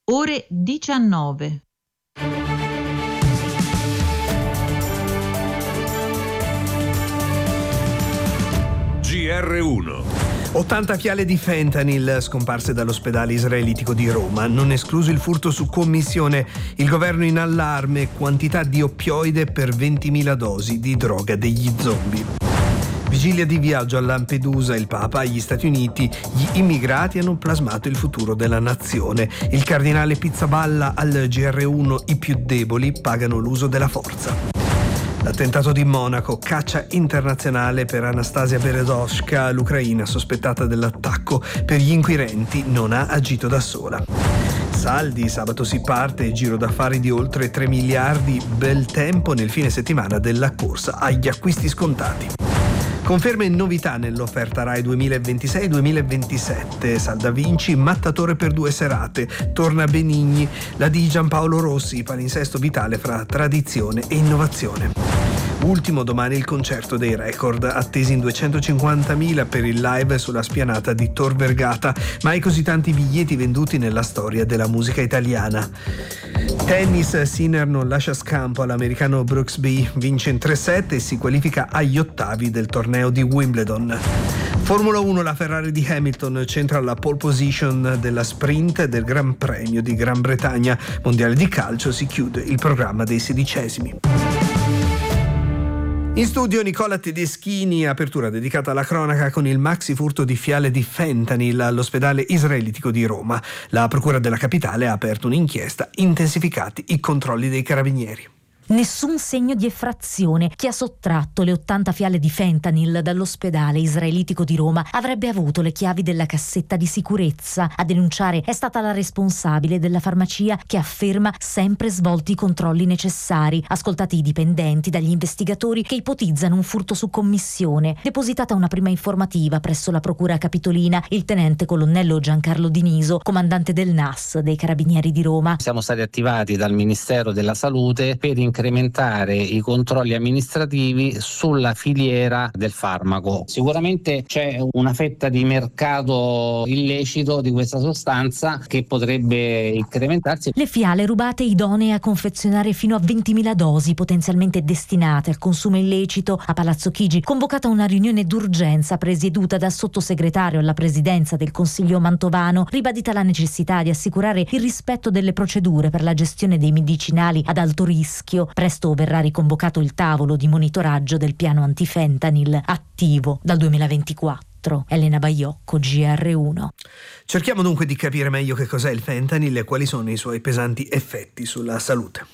ore 19. GR1. 80 fiale di fentanyl scomparse dall'ospedale israelitico di Roma, non escluso il furto su commissione. Il governo in allarme, quantità di oppioide per 20.000 dosi di droga degli zombie. Vigilia di viaggio a Lampedusa, il Papa agli Stati Uniti, gli immigrati hanno plasmato il futuro della nazione. Il cardinale Pizzaballa al GR1, i più deboli pagano l'uso della forza. L'attentato di Monaco, caccia internazionale per Anastasia Berezovska, l'Ucraina sospettata dell'attacco. Per gli inquirenti non ha agito da sola. Saldi, sabato si parte, giro d'affari di oltre 3 miliardi, bel tempo nel fine settimana della corsa agli acquisti scontati. Conferme e novità nell'offerta Rai 2026-2027. Salda Vinci, mattatore per 2 serate. Torna Benigni, la di Giampaolo Rossi, palinsesto vitale fra tradizione e innovazione. Ultimo domani il concerto dei record, attesi in 250.000 per il live sulla spianata di Tor Vergata, mai così tanti biglietti venduti nella storia della musica italiana. Tennis, Sinner non lascia scampo all'americano Brooksby, vince in 3-7 e si qualifica agli ottavi del torneo di Wimbledon. Formula 1, la Ferrari di Hamilton centra la pole position della sprint del Gran Premio di Gran Bretagna. Mondiale di calcio, si chiude il programma dei 16esimi. In studio Nicola Tedeschini, apertura dedicata alla cronaca con il maxi furto di fiale di fentanyl all'ospedale israelitico di Roma. La procura della capitale ha aperto un'inchiesta, intensificati i controlli dei carabinieri. Nessun segno di effrazione. Chi ha sottratto le 80 fiale di fentanyl dall'ospedale israelitico di Roma avrebbe avuto le chiavi della cassetta di sicurezza. A denunciare è stata la responsabile della farmacia, che afferma sempre svolti i controlli necessari. Ascoltati i dipendenti dagli investigatori che ipotizzano un furto su commissione. Depositata una prima informativa presso la procura capitolina, il tenente colonnello Giancarlo Diniso, comandante del NAS dei Carabinieri di Roma. Siamo stati attivati dal Ministero della Salute per incrementare i controlli amministrativi sulla filiera del farmaco. Sicuramente c'è una fetta di mercato illecito di questa sostanza che potrebbe incrementarsi. Le fiale rubate idonee a confezionare fino a 20.000 dosi potenzialmente destinate al consumo illecito. A Palazzo Chigi convocata una riunione d'urgenza presieduta dal sottosegretario alla presidenza del Consiglio Mantovano, ribadita la necessità di assicurare il rispetto delle procedure per la gestione dei medicinali ad alto rischio. Presto verrà riconvocato il tavolo di monitoraggio del piano antifentanyl attivo dal 2024. Elena Baiocco, GR1. Cerchiamo dunque di capire meglio che cos'è il fentanyl e quali sono i suoi pesanti effetti sulla salute.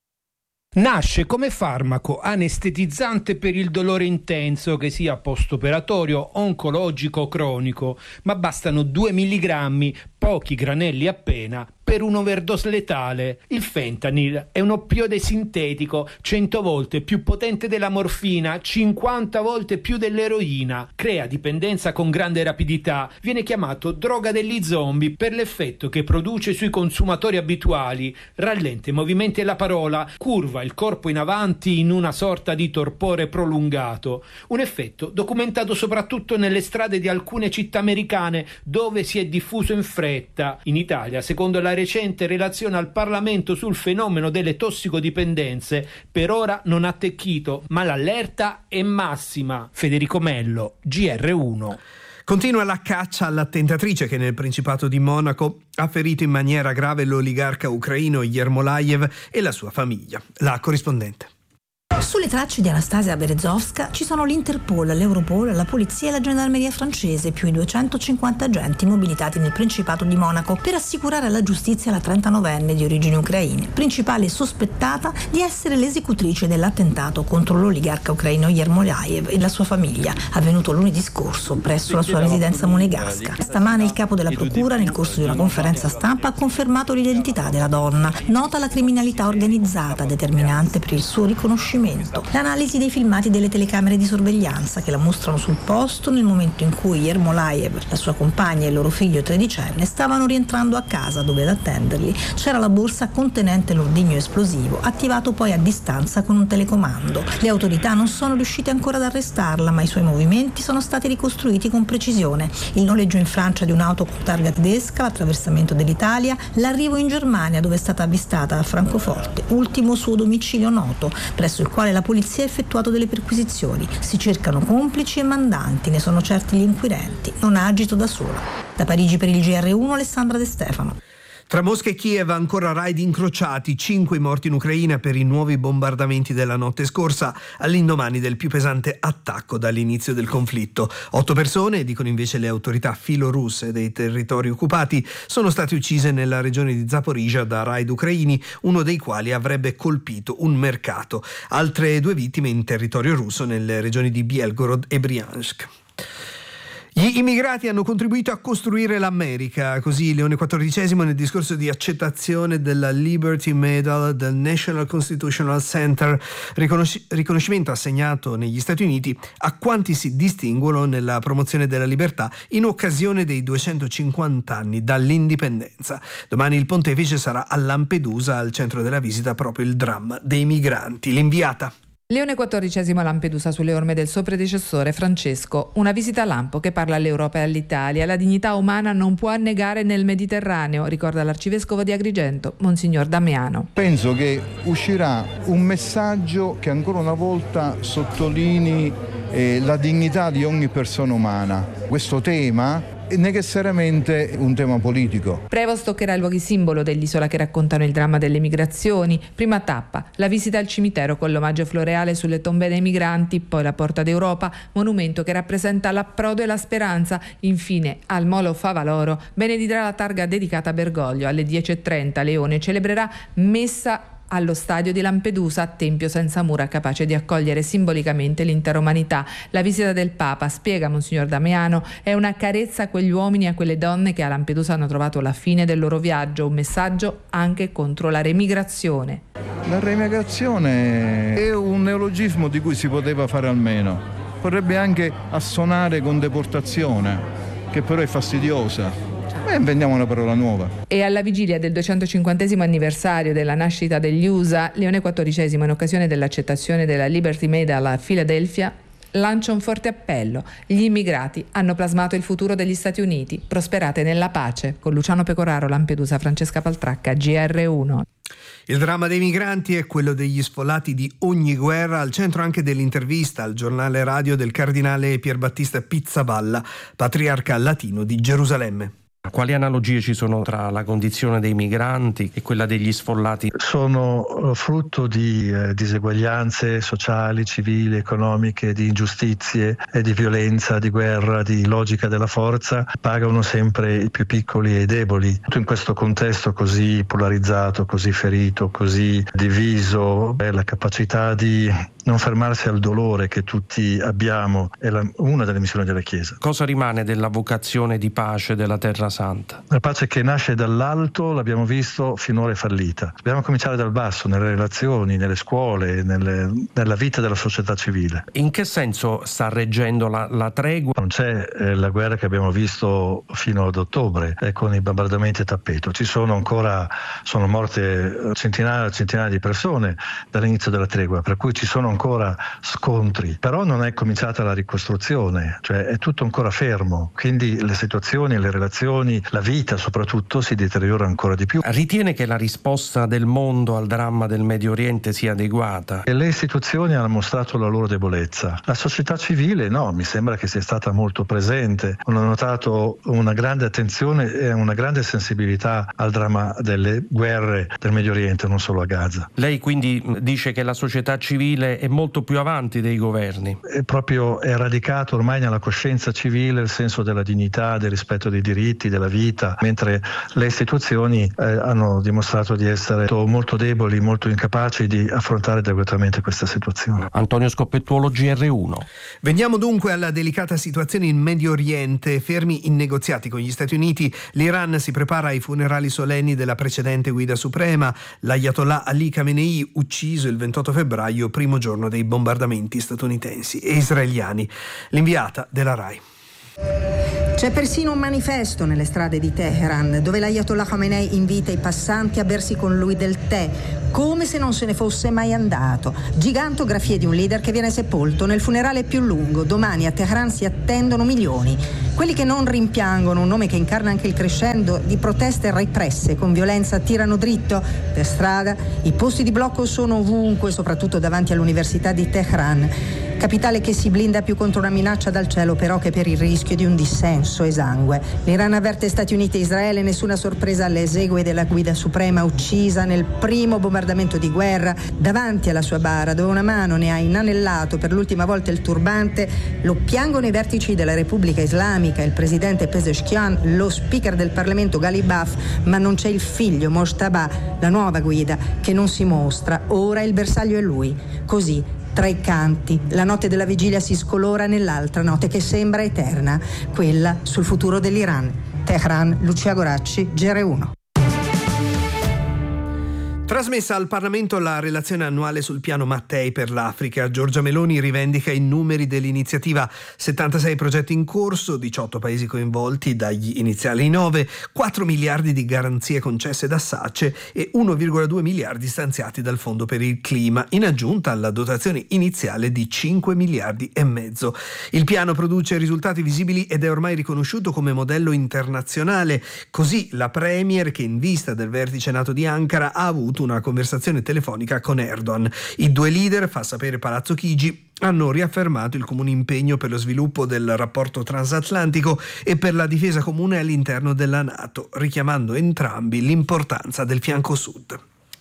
Nasce come farmaco anestetizzante per il dolore intenso, che sia post-operatorio, oncologico o cronico, ma bastano 2 milligrammi, pochi granelli appena, per un'overdose letale. Il fentanyl è un oppioide sintetico 100 volte più potente della morfina, 50 volte più dell'eroina. Crea dipendenza con grande rapidità. Viene chiamato droga degli zombie per l'effetto che produce sui consumatori abituali. Rallenta i movimenti e la parola, curva il corpo in avanti in una sorta di torpore prolungato. Un effetto documentato soprattutto nelle strade di alcune città americane, dove si è diffuso in fretta. In Italia, secondo la recente relazione al Parlamento sul fenomeno delle tossicodipendenze, per ora non ha attecchito, ma l'allerta è massima. Federico Mello, GR1. Continua la caccia all'attentatrice che nel Principato di Monaco ha ferito in maniera grave l'oligarca ucraino Yermolayev e la sua famiglia. La corrispondente. Sulle tracce di Anastasia Berezovska ci sono l'Interpol, l'Europol, la polizia e la gendarmeria francese, più i 250 agenti mobilitati nel Principato di Monaco per assicurare alla giustizia la 39enne di origini ucraine, principale sospettata di essere l'esecutrice dell'attentato contro l'oligarca ucraino Yermolayev e la sua famiglia, avvenuto lunedì scorso presso la sua residenza monegasca. Stamane il capo della procura, nel corso di una conferenza stampa, ha confermato l'identità della donna, nota la criminalità organizzata, determinante per il suo riconoscimento scontrimento. L'analisi dei filmati delle telecamere di sorveglianza che la mostrano sul posto nel momento in cui Ermolaev, la sua compagna e il loro figlio tredicenne stavano rientrando a casa, dove ad attenderli c'era la borsa contenente l'ordigno esplosivo, attivato poi a distanza con un telecomando. Le autorità non sono riuscite ancora ad arrestarla, ma i suoi movimenti sono stati ricostruiti con precisione. Il noleggio in Francia di un'auto con targa tedesca, l'attraversamento dell'Italia, l'arrivo in Germania dove è stata avvistata a Francoforte, ultimo suo domicilio noto, presso il quale la polizia ha effettuato delle perquisizioni. Si cercano complici e mandanti, ne sono certi gli inquirenti. Non ha agito da sola. Da Parigi per il GR1 Alessandra De Stefano. Tra Mosca e Kiev ancora raid incrociati, 5 morti in Ucraina per i nuovi bombardamenti della notte scorsa, all'indomani del più pesante attacco dall'inizio del conflitto. 8 persone, dicono invece le autorità filorusse dei territori occupati, sono state uccise nella regione di Zaporizhzhia da raid ucraini, uno dei quali avrebbe colpito un mercato. Altre 2 vittime in territorio russo nelle regioni di Belgorod e Briansk. Gli immigrati hanno contribuito a costruire l'America, così Leone XIV nel discorso di accettazione della Liberty Medal del National Constitutional Center, riconoscimento assegnato negli Stati Uniti a quanti si distinguono nella promozione della libertà in occasione dei 250 anni dall'indipendenza. Domani il pontefice sarà a Lampedusa, al centro della visita proprio il dramma dei migranti. L'inviata. Leone XIV a Lampedusa sulle orme del suo predecessore Francesco, una visita lampo che parla all'Europa e all'Italia. La dignità umana non può annegare nel Mediterraneo, ricorda l'arcivescovo di Agrigento, Monsignor Damiano. Penso che uscirà un messaggio che ancora una volta sottolinei la dignità di ogni persona umana. Questo tema è necessariamente un tema politico. Prevost toccherà i luoghi simbolo dell'isola che raccontano il dramma delle migrazioni. Prima tappa, la visita al cimitero con l'omaggio floreale sulle tombe dei migranti, poi la Porta d'Europa, monumento che rappresenta l'approdo e la speranza. Infine, al Molo Favaloro, benedirà la targa dedicata a Bergoglio. Alle 10:30 Leone celebrerà messa allo stadio di Lampedusa, tempio senza mura capace di accogliere simbolicamente l'intera umanità. La visita del Papa, spiega Monsignor Damiano, è una carezza a quegli uomini e a quelle donne che a Lampedusa hanno trovato la fine del loro viaggio, un messaggio anche contro la remigrazione. La remigrazione è un neologismo di cui si poteva fare almeno. Potrebbe anche assonare con deportazione, che però è fastidiosa. Inventiamo una parola nuova. E alla vigilia del 250° anniversario della nascita degli USA, Leone XIV, in occasione dell'accettazione della Liberty Medal a Filadelfia, lancia un forte appello. Gli immigrati hanno plasmato il futuro degli Stati Uniti. Prosperate nella pace. Con Luciano Pecoraro, Lampedusa, Francesca Paltracca, GR1. Il dramma dei migranti è quello degli sfollati di ogni guerra, al centro anche dell'intervista al giornale radio del cardinale Pierbattista Pizzaballa, patriarca latino di Gerusalemme. Quali analogie ci sono tra la condizione dei migranti e quella degli sfollati? Sono frutto di diseguaglianze sociali, civili, economiche, di ingiustizie e di violenza, di guerra, di logica della forza. Pagano sempre i più piccoli e i deboli. In questo contesto così polarizzato, così ferito, così diviso, la capacità di non fermarsi al dolore che tutti abbiamo è una delle missioni della Chiesa. Cosa rimane della vocazione di pace della Terra Santa? La pace che nasce dall'alto, l'abbiamo visto, finora è fallita. Dobbiamo cominciare dal basso, nelle relazioni, nelle scuole, nella vita della società civile. In che senso sta reggendo la tregua? Non c'è la guerra che abbiamo visto fino ad ottobre con i bombardamenti a tappeto. Sono morte centinaia di persone dall'inizio della tregua, per cui ci sono ancora scontri, però non è cominciata la ricostruzione, cioè è tutto ancora fermo, quindi le situazioni, le relazioni, la vita soprattutto si deteriora ancora di più. Ritiene che la risposta del mondo al dramma del Medio Oriente sia adeguata? E le istituzioni hanno mostrato la loro debolezza. La società civile no, mi sembra che sia stata molto presente. Ho notato una grande attenzione e una grande sensibilità al dramma delle guerre del Medio Oriente, non solo a Gaza. Lei quindi dice che la società civile è molto più avanti dei governi? È radicato ormai nella coscienza civile il senso della dignità, del rispetto dei diritti, della vita, mentre le istituzioni hanno dimostrato di essere molto deboli, molto incapaci di affrontare adeguatamente questa situazione. Antonio Scoppettuolo, GR1. Veniamo dunque alla delicata situazione in Medio Oriente. Fermi i negoziati con gli Stati Uniti, l'Iran si prepara ai funerali solenni della precedente guida suprema, l'Ayatollah Ali Khamenei, ucciso il 28 febbraio, primo giorno dei bombardamenti statunitensi e israeliani. L'inviata della RAI. C'è persino un manifesto nelle strade di Teheran dove l'Ayatollah Khamenei invita i passanti a bersi con lui del tè, come se non se ne fosse mai andato. Gigantografie di un leader che viene sepolto nel funerale più lungo. Domani a Teheran si attendono milioni. Quelli che non rimpiangono un nome che incarna anche il crescendo di proteste represse con violenza tirano dritto per strada. I posti di blocco sono ovunque, soprattutto davanti all'Università di Teheran. Capitale che si blinda più contro una minaccia dal cielo però che per il rischio di un dissenso esangue. L'Iran avverte Stati Uniti e Israele, nessuna sorpresa alle esegue della guida suprema uccisa nel primo bombardamento di guerra davanti alla sua bara, dove una mano ne ha inanellato per l'ultima volta il turbante. Lo piangono i vertici della Repubblica Islamica, il presidente Pezeshkian, lo speaker del Parlamento Ghalibaf, ma non c'è il figlio Mojtaba, la nuova guida, che non si mostra. Ora il bersaglio è lui. Così, tra i canti, la notte della vigilia si scolora nell'altra notte che sembra eterna, quella sul futuro dell'Iran. Teheran, Lucia Goracci, GR1. Trasmessa al Parlamento la relazione annuale sul piano Mattei per l'Africa. Giorgia Meloni rivendica i numeri dell'iniziativa: 76 progetti in corso, 18 paesi coinvolti dagli iniziali 9, 4 miliardi di garanzie concesse da SACE e 1,2 miliardi stanziati dal Fondo per il Clima, in aggiunta alla dotazione iniziale di 5 miliardi e mezzo. Il piano produce risultati visibili ed è ormai riconosciuto come modello internazionale. Così la Premier, che in vista del vertice NATO di Ankara ha avuto una conversazione telefonica con Erdogan. I due leader, fa sapere Palazzo Chigi, hanno riaffermato il comune impegno per lo sviluppo del rapporto transatlantico e per la difesa comune all'interno della NATO, richiamando entrambi l'importanza del fianco sud.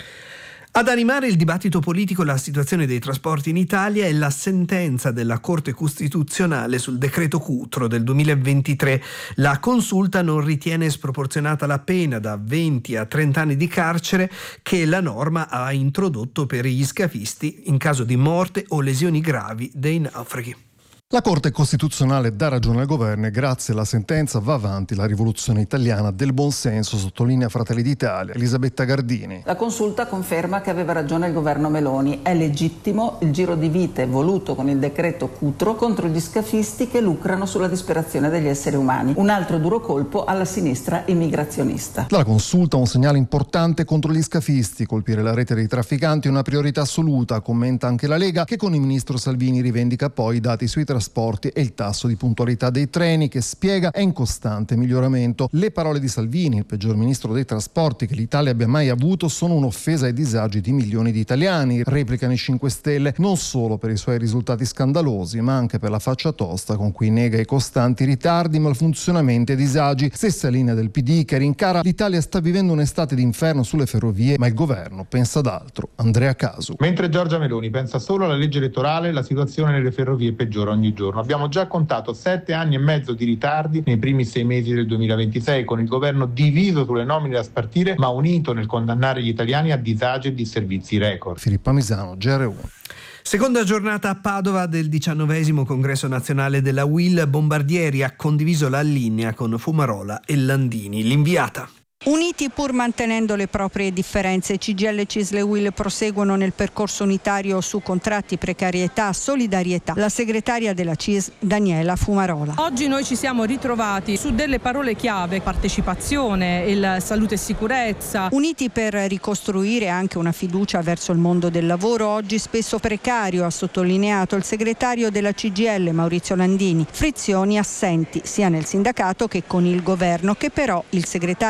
Ad animare il dibattito politico la situazione dei trasporti in Italia è la sentenza della Corte Costituzionale sul decreto Cutro del 2023. La consulta non ritiene sproporzionata la pena da 20 a 30 anni di carcere che la norma ha introdotto per gli scafisti in caso di morte o lesioni gravi dei naufraghi. La Corte Costituzionale dà ragione al governo e grazie alla sentenza va avanti la rivoluzione italiana del buonsenso, sottolinea Fratelli d'Italia. Elisabetta Gardini. La consulta conferma che aveva ragione il governo Meloni. È legittimo il giro di vite voluto con il decreto Cutro contro gli scafisti che lucrano sulla disperazione degli esseri umani. Un altro duro colpo alla sinistra immigrazionista. Dalla consulta un segnale importante contro gli scafisti. Colpire la rete dei trafficanti è una priorità assoluta, commenta anche la Lega, che con il ministro Salvini rivendica poi i dati sui trasporti e il tasso di puntualità dei treni, che spiega è in costante miglioramento. Le parole di Salvini, il peggior ministro dei trasporti che l'Italia abbia mai avuto, sono un'offesa ai disagi di milioni di italiani, replicano i 5 Stelle, non solo per i suoi risultati scandalosi, ma anche per la faccia tosta con cui nega i costanti ritardi, malfunzionamenti e disagi. Stessa linea del PD, che rincara l'Italia sta vivendo un'estate d'inferno sulle ferrovie, ma il governo pensa ad altro. Andrea Casu. Mentre Giorgia Meloni pensa solo alla legge elettorale, la situazione nelle ferrovie peggiora ogni giorno. Abbiamo già contato 7 anni e mezzo di ritardi nei primi 6 mesi del 2026, con il governo diviso sulle nomine da spartire, ma unito nel condannare gli italiani a disagi e disservizi record. Filippo Misano, GR1. Seconda giornata a Padova del 19° congresso nazionale della UIL. Bombardieri ha condiviso la linea con Fumarola e Landini. L'inviata. Uniti pur mantenendo le proprie differenze, CGIL, CISL e UIL proseguono nel percorso unitario su contratti, precarietà, solidarietà. La segretaria della CISL, Daniela Fumarola. Oggi noi ci siamo ritrovati su delle parole chiave: partecipazione, il salute e sicurezza. Uniti per ricostruire anche una fiducia verso il mondo del lavoro, oggi spesso precario, ha sottolineato il segretario della CGIL, Maurizio Landini. Frizioni assenti sia nel sindacato che con il governo, che però il segretario della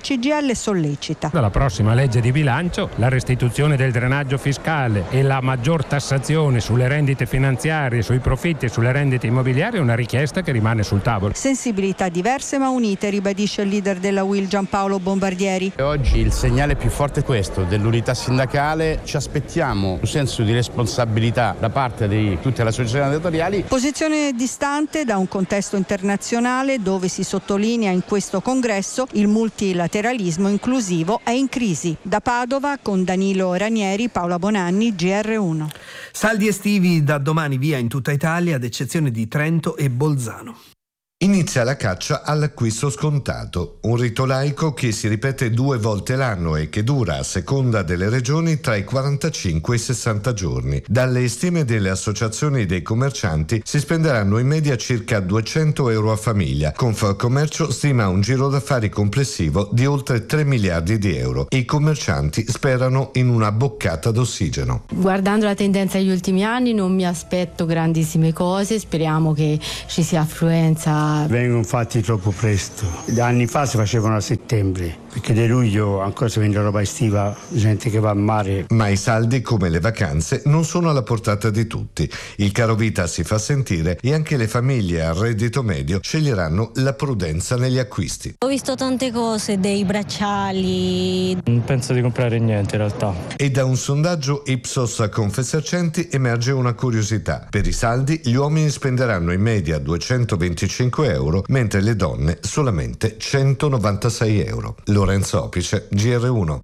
CGIL sollecita. Dalla prossima legge di bilancio la restituzione del drenaggio fiscale e la maggior tassazione sulle rendite finanziarie, sui profitti e sulle rendite immobiliari è una richiesta che rimane sul tavolo. Sensibilità diverse ma unite, ribadisce il leader della UIL Giampaolo Bombardieri. Oggi il segnale più forte è questo, dell'unità sindacale. Ci aspettiamo un senso di responsabilità da parte di tutte le associazioni datoriali. Posizione distante da un contesto internazionale dove si sottolinea in questo congresso il multilateralismo inclusivo è in crisi. Da Padova con Danilo Ranieri, Paola Bonanni, GR1. Saldi estivi da domani via in tutta Italia, ad eccezione di Trento e Bolzano. Inizia la caccia all'acquisto scontato, un rito laico che si ripete 2 volte l'anno e che dura, a seconda delle regioni, tra i 45 e i 60 giorni. Dalle stime delle associazioni dei commercianti si spenderanno in media circa 200 euro a famiglia. Confcommercio stima un giro d'affari complessivo di oltre 3 miliardi di euro. I commercianti sperano in una boccata d'ossigeno. Guardando la tendenza degli ultimi anni non mi aspetto grandissime cose, speriamo che ci sia affluenza. Vengono fatti troppo presto. Anni fa si facevano a settembre, perché di luglio ancora si vende roba estiva, gente che va al mare. Ma i saldi, come le vacanze, non sono alla portata di tutti. Il carovita si fa sentire e anche le famiglie a reddito medio sceglieranno la prudenza negli acquisti. Ho visto tante cose, dei bracciali. Non penso di comprare niente in realtà. E da un sondaggio Ipsos a Confesercenti emerge una curiosità. Per i saldi gli uomini spenderanno in media 225 euro, mentre le donne solamente 196 euro. Lorenzo Opice, GR1.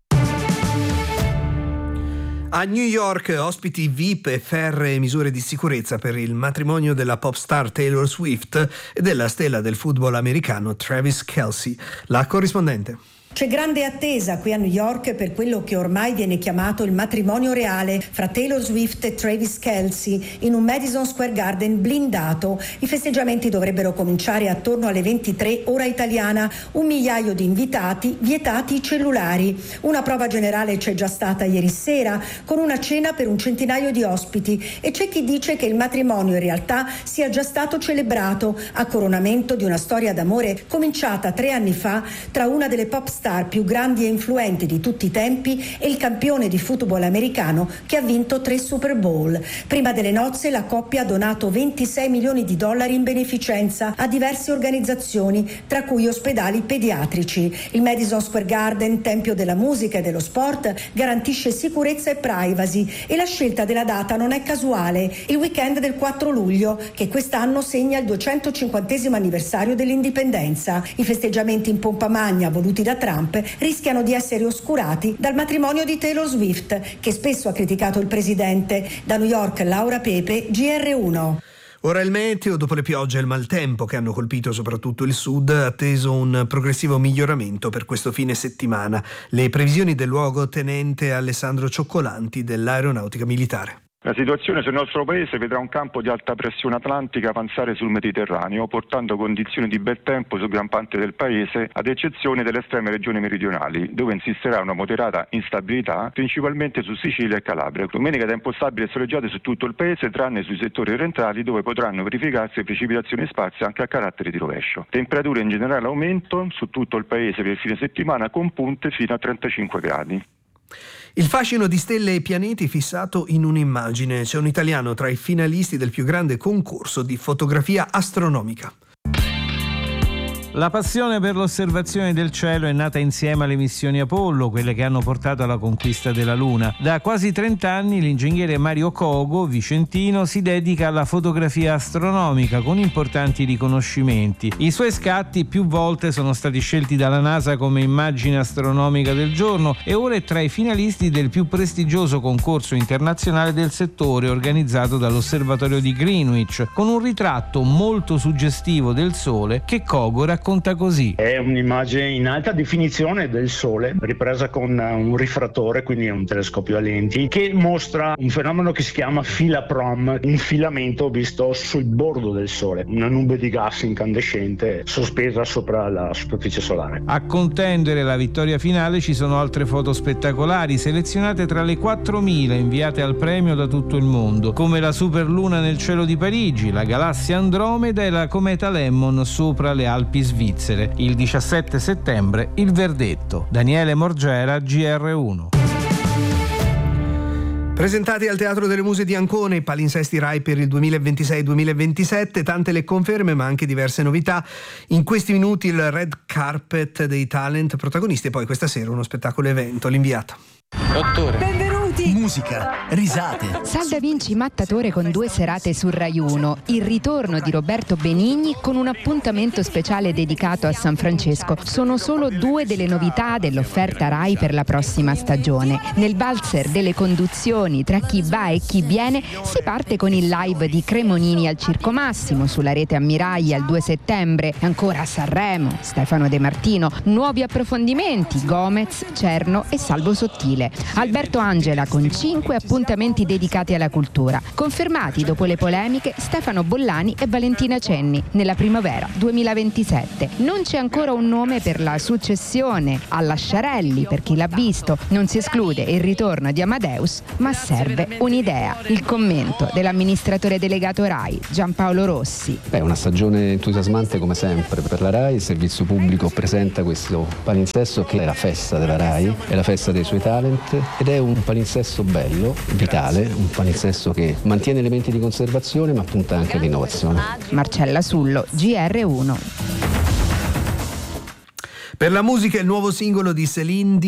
A New York ospiti VIP e ferree misure di sicurezza per il matrimonio della pop star Taylor Swift e della stella del football americano Travis Kelce. La corrispondente. C'è grande attesa qui a New York per quello che ormai viene chiamato il matrimonio reale fra Taylor Swift e Travis Kelce in un Madison Square Garden blindato. I festeggiamenti dovrebbero cominciare attorno alle 23 ora italiana. 1 migliaio di invitati, vietati i cellulari. Una prova generale c'è già stata ieri sera con una cena per un centinaio di ospiti e c'è chi dice che il matrimonio in realtà sia già stato celebrato a coronamento di una storia d'amore cominciata 3 anni fa tra una delle pop star più grandi e influenti di tutti i tempi e il campione di football americano che ha vinto 3 Super Bowl. Prima delle nozze la coppia ha donato 26 milioni di dollari in beneficenza a diverse organizzazioni, tra cui ospedali pediatrici. Il Madison Square Garden, tempio della musica e dello sport, garantisce sicurezza e privacy e la scelta della data non è casuale. Il weekend del 4 luglio, che quest'anno segna il 250° anniversario dell'indipendenza. I festeggiamenti in pompa magna voluti da Trump rischiano di essere oscurati dal matrimonio di Taylor Swift, che spesso ha criticato il presidente. Da New York, Laura Pepe, GR1. Ora il meteo, dopo le piogge e il maltempo che hanno colpito soprattutto il sud, atteso un progressivo miglioramento per questo fine settimana. Le previsioni del luogotenente Alessandro Cioccolanti dell'Aeronautica Militare. La situazione sul nostro paese vedrà un campo di alta pressione atlantica avanzare sul Mediterraneo, portando condizioni di bel tempo su gran parte del paese, ad eccezione delle estreme regioni meridionali, dove insisterà una moderata instabilità, principalmente su Sicilia e Calabria. Domenica tempo stabile e soleggiato su tutto il paese, tranne sui settori orientali, dove potranno verificarsi precipitazioni sparse anche a carattere di rovescio. Temperature in generale aumento su tutto il paese per il fine settimana, con punte fino a 35 gradi. Il fascino di stelle e pianeti fissato in un'immagine. C'è un italiano tra i finalisti del più grande concorso di fotografia astronomica. La passione per l'osservazione del cielo è nata insieme alle missioni Apollo, quelle che hanno portato alla conquista della Luna. Da quasi 30 anni l'ingegnere Mario Cogo, vicentino, si dedica alla fotografia astronomica con importanti riconoscimenti. I suoi scatti più volte sono stati scelti dalla NASA come immagine astronomica del giorno e ora è tra i finalisti del più prestigioso concorso internazionale del settore organizzato dall'Osservatorio di Greenwich, con un ritratto molto suggestivo del Sole che Cogo racconta così. È un'immagine in alta definizione del Sole, ripresa con un rifrattore, quindi un telescopio a lenti, che mostra un fenomeno che si chiama filaprom, un filamento visto sul bordo del Sole, una nube di gas incandescente sospesa sopra la superficie solare. A contendere la vittoria finale ci sono altre foto spettacolari, selezionate tra le 4.000 inviate al premio da tutto il mondo, come la superluna nel cielo di Parigi, la galassia Andromeda e la cometa Lemmon sopra le Alpi svizzere. Il 17 settembre il verdetto. Daniele Morgera, GR1. Presentati al Teatro delle Muse di Ancona i palinsesti Rai per il 2026-2027, tante le conferme ma anche diverse novità. In questi minuti il red carpet dei talent protagonisti e poi questa sera uno spettacolo evento. L'inviato. Benvenuti! Musica, risate. Sal da Vinci mattatore con 2 serate su Rai 1, il ritorno di Roberto Benigni con un appuntamento speciale dedicato a San Francesco. Sono solo 2 delle novità dell'offerta Rai per la prossima stagione. Nel valzer delle conduzioni tra chi va e chi viene si parte con il live di Cremonini al Circo Massimo, sulla rete Ammiraglia il 2 settembre, ancora a Sanremo, Stefano De Martino, nuovi approfondimenti, Gomez, Cerno e Salvo Sottile. Alberto Angela con 5 appuntamenti dedicati alla cultura. Confermati dopo le polemiche Stefano Bollani e Valentina Cenni nella primavera 2027. Non c'è ancora un nome per la successione alla Sciarelli, per chi l'ha visto. Non si esclude il ritorno di Amadeus, ma serve un'idea. Il commento dell'amministratore delegato Rai, Giampaolo Rossi. Una stagione entusiasmante come sempre per la Rai. Il servizio pubblico presenta questo palinsesto che è la festa della Rai, è la festa dei suoi talent ed è un palinsesto bello, vitale, un palinsesto che mantiene elementi di conservazione ma punta anche all'innovazione. Marcella Sullo, GR1. Per la musica il nuovo singolo di Céline